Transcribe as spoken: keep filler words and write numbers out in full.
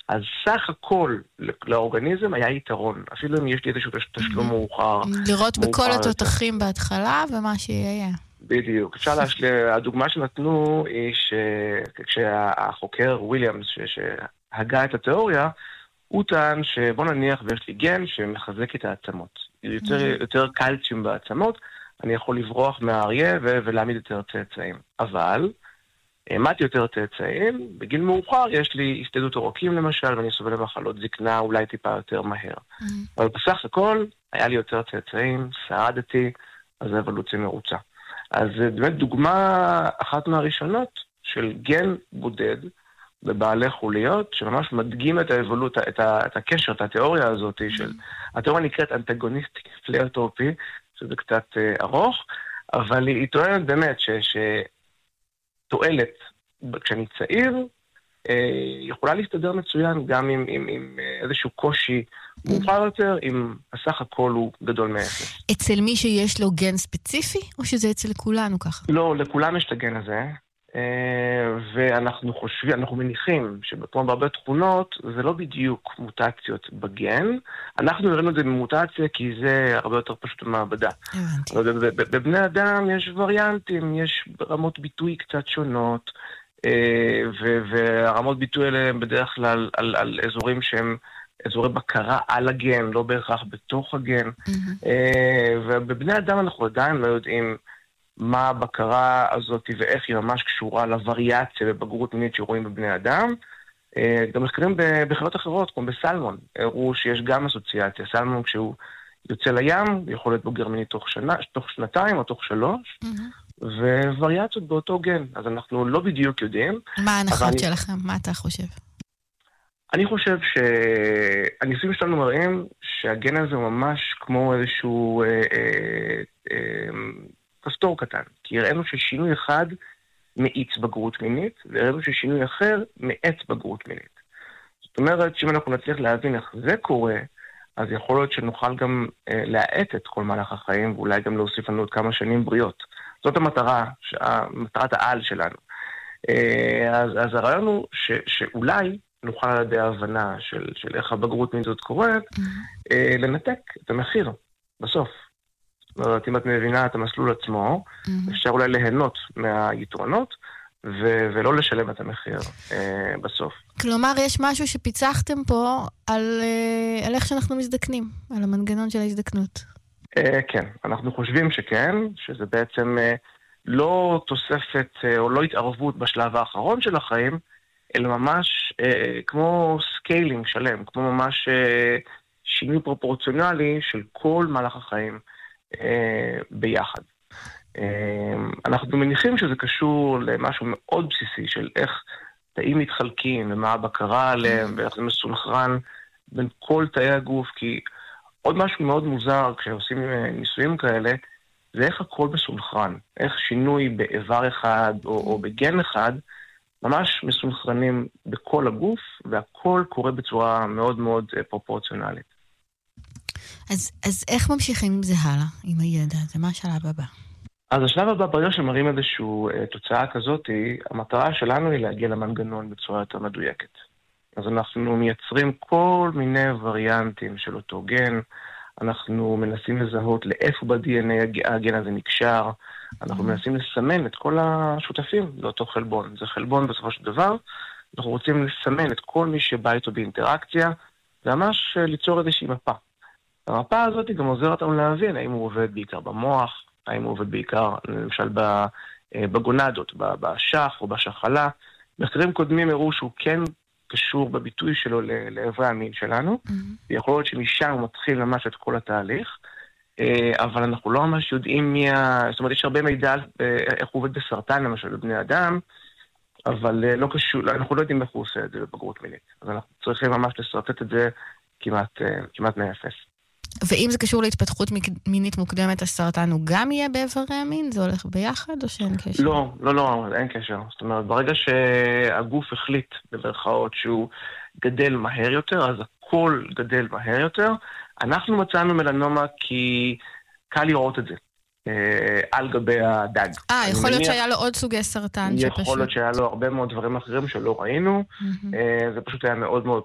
אז סך הכל לאורגניזם היה יתרון, אפילו אם יש לי איזשהו תשלום מאוחר. לראות בכל התותחים בהתחלה ומה שיהיה. בדיוק. אפשר להשל... הדוגמה שנתנו היא שכשהחוקר וויליאמס שהגה את התיאוריה, הוא טען שבוא נניח ויש לי גן שמחזק את העצמות. יותר, יותר קלציום בעצמות, אני יכול לברוח מהאריה ו- ולהעמיד יותר צאצאים. אבל, העמדתי יותר צאצאים, בגיל מאוחר יש לי הסתדות עורקים למשל, ואני סובל למחלות זקנה אולי טיפה יותר מהר. Mm-hmm. אבל בסך הכל, היה לי יותר צאצאים, שרדתי, אז זה אבולוציה מרוצה. אז זה באמת דוגמה אחת מהראשונות של גן בודד, בבעלי חוליות, שממש מדגים את האבולוציה, את, ה- את הקשר, את התיאוריה הזאת, mm-hmm. של, התיאוריה נקראת אנטגוניסטי פלאוטופי, שזה קצת uh, ארוך, אבל היא, היא טוענת באמת ש... ש- תועלת, כשאני צעיר, יכולה להסתדר מצוין גם עם, עם, עם איזשהו קושי מאוחר יותר, אם הסך הכל הוא גדול מאפס. אצל מי שיש לו גן ספציפי, או שזה אצל כולנו ככה? לא, לכולם יש את הגן הזה, ואנחנו חושבים, אנחנו מניחים שבפה בהרבה תכונות, זה לא בדיוק מוטציות בגן, אנחנו הראינו את זה במוטציה, כי זה הרבה יותר פשוט במעבדה. בבני אדם יש וריאנטים, יש רמות ביטוי קצת שונות, והרמות ביטוי האלה הם בדרך כלל על, על אזורים שהם אזורי בקרה על הגן, לא בהכרח בתוך הגן. ובבני אדם אנחנו עדיין לא יודעים מה הבקרה הזאת ואיך היא ממש קשורה לווריאציה בבגרות מינית שרואים בבני אדם. גם מחקרים בחיות אחרות, כמו בסלמון, הראו שיש גם אסוציאציה. סלמון כשהוא יוצא לים, יכול להיות בוגר מיני תוך שנה, תוך שנתיים או תוך שלוש, ווריאציות באותו גן. אז אנחנו לא בדיוק יודעים. מה ההנחות שלכם? מה אתה חושב? אני חושב שהניסויים שלנו מראים שהגן הזה הוא ממש כמו איזשהו אה, אה, אה, כפתור קטן. כי הראינו ששינוי אחד מאיץ בגרות מינית, והראינו ששינוי אחר מאץ בגרות מינית. זאת אומרת שאם אנחנו נצליח להבין איך זה קורה, אז יכול להיות שנוכל גם אה, להאט את כל מהלך החיים, ואולי גם להוסיף לנו עוד כמה שנים בריאות. זאת המטרה, מטרת העל שלנו. אה, אז, אז הרעיון הוא ש, שאולי נוכל על ידי ההבנה של, של איך הבגרות מינית זאת קורית, mm-hmm. אה, לנתק את המחיר בסוף. זאת אומרת, אם את מבינה את המסלול עצמו, mm-hmm. אפשר אולי ליהנות מהיתרונות, ו- ולא לשלם את המחיר אה, בסוף. כלומר, יש משהו שפיצחתם פה על, אה, על איך שאנחנו מזדקנים, על המנגנון של ההזדקנות. אה, כן, אנחנו חושבים שכן, שזה בעצם אה, לא תוספת אה, או לא התערבות בשלב האחרון של החיים, אלא ממש אה, כמו סקיילינג שלם, כמו ממש אה, שינוי פרופורציונלי של כל מהלך החיים אה, ביחד. אנחנו מניחים שזה קשור למשהו מאוד בסיסי של איך תאים מתחלקים ומה הבקרה עליהם ואיך זה מסונכרן בין כל תאי הגוף, כי עוד משהו מאוד מוזר כשעושים ניסויים כאלה זה איך הכל מסונכרן, איך שינוי באיבר אחד או, או בגן אחד ממש מסונכרנים בכל הגוף והכל קורה בצורה מאוד מאוד פרופורציונלית. אז, אז איך ממשיכים עם זה הלאה, עם הידע? זה מה השלב הבא? אז השלב הבא, ברגע שמראים איזושהי תוצאה כזאת, המטרה שלנו היא להגיע למנגנון בצורה יותר מדויקת. אז אנחנו מייצרים כל מיני וריאנטים של אותו גן, אנחנו מנסים לזהות לאיפה ב-די אן איי הגן הזה נקשר, אנחנו מנסים לסמן את כל השותפים לאותו חלבון. זה חלבון בסופו של דבר, אנחנו רוצים לסמן את כל מי שבא איתו באינטראקציה, וממש ליצור איזושהי מפה. המפה הזאת גם עוזרת לנו להבין האם הוא עובד בעיקר במוח, האם הוא עובד בעיקר, למשל, בגונדות, בשח או בשחלה. מחקרים קודמים הראו שהוא כן קשור בביטוי שלו לעברי המין שלנו, mm-hmm. ויכול להיות שמשם הוא מתחיל ממש את כל התהליך, אבל אנחנו לא ממש יודעים מי ה... זאת אומרת, יש הרבה מידע איך הוא עובד בסרטן, למשל, בבני אדם, אבל לא קשור, אנחנו לא יודעים איך הוא עושה את זה בבגרות מינית. אז אנחנו צריכים ממש לסרטט את זה כמעט, כמעט מאפס. ואם זה קשור להתפתחות מינית מוקדמת, הסרטן הוא גם יהיה באיברי המין? זה הולך ביחד או שאין קשר? לא, לא, לא, אין קשר. זאת אומרת, ברגע שהגוף החליט במרכאות שהוא גדל מהר יותר, אז הכל גדל מהר יותר. אנחנו מצאנו מלנומה כי קל לראות את זה על גבי הדג. אה, יכול להיות שהיה לו עוד סוגי סרטן שפשוט... יכול להיות שהיה לו הרבה מאוד דברים אחרים שלא ראינו. זה פשוט היה מאוד מאוד